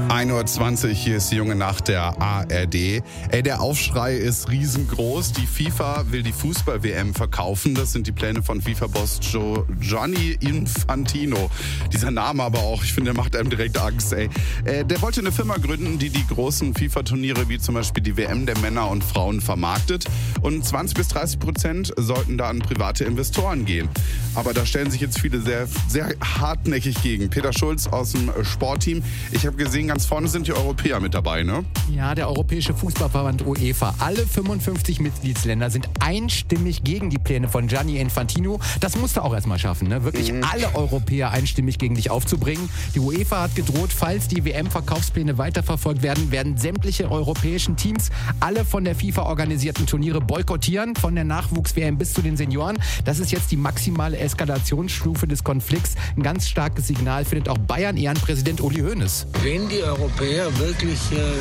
1:20 Uhr, hier ist die junge Nacht der ARD. Der Aufschrei ist riesengroß. Die FIFA will die Fußball-WM verkaufen. Das sind die Pläne von FIFA-Boss Gianni Infantino. Dieser Name aber auch, ich finde, der macht einem direkt Angst. Der wollte eine Firma gründen, die die großen FIFA-Turniere wie zum Beispiel die WM der Männer und Frauen vermarktet. Und 20-30% sollten da an private Investoren gehen. Aber da stellen sich jetzt viele sehr, sehr hartnäckig gegen. Peter Schulz aus dem Sportteam. Ich habe gesehen, ganz vorne sind die Europäer mit dabei, ne? Ja, der Europäische Fußballverband UEFA. Alle 55 Mitgliedsländer sind einstimmig gegen die Pläne von Gianni Infantino. Das musst du auch erstmal schaffen, ne? Wirklich alle Europäer einstimmig gegen dich aufzubringen. Die UEFA hat gedroht, falls die WM-Verkaufspläne weiterverfolgt werden, werden sämtliche europäischen Teams alle von der FIFA organisierten Turniere boykottieren, von der Nachwuchs-WM bis zu den Senioren. Das ist jetzt die maximale Eskalationsstufe des Konflikts. Ein ganz starkes Signal findet auch Bayern-Ehrenpräsident Uli Hoeneß. Wenn die Europäer wirklich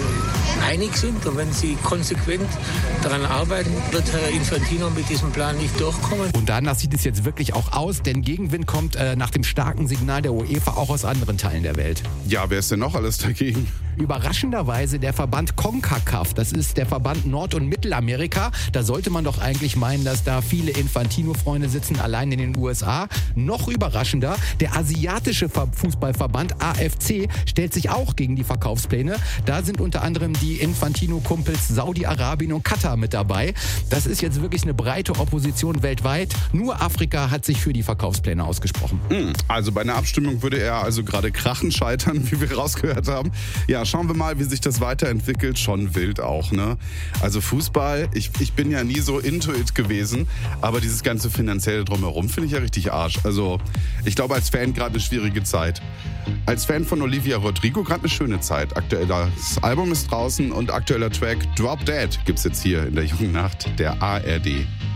einig sind und wenn sie konsequent daran arbeiten, wird Herr Infantino mit diesem Plan nicht durchkommen. Und danach sieht es jetzt wirklich auch aus, denn Gegenwind kommt nach dem starken Signal der UEFA auch aus anderen Teilen der Welt. Ja, wer ist denn noch alles dagegen? Überraschenderweise der Verband CONCACAF, das ist der Verband Nord- und Mittelamerika. Da sollte man doch eigentlich meinen, dass da viele Infantino-Freunde sitzen, allein in den USA. Noch überraschender, der asiatische Fußballverband AFC stellt sich auch gegen die Verkaufspläne. Da sind unter anderem die Infantino-Kumpels Saudi-Arabien und Katar mit dabei. Das ist jetzt wirklich eine breite Opposition weltweit. Nur Afrika hat sich für die Verkaufspläne ausgesprochen. Also bei einer Abstimmung würde er also gerade krachend scheitern, wie wir rausgehört haben. Ja, schauen wir mal, wie sich das weiterentwickelt. Schon wild auch, ne? Also Fußball, ich bin ja nie so into it gewesen, aber dieses ganze Finanzielle drumherum finde ich ja richtig Arsch. Also ich glaube, als Fan gerade eine schwierige Zeit. Als Fan von Olivia Rodrigo gerade eine schöne Zeit. Aktuelles Album ist draußen und aktueller Track Drop Dead gibt's jetzt hier in der jungen Nacht der ARD.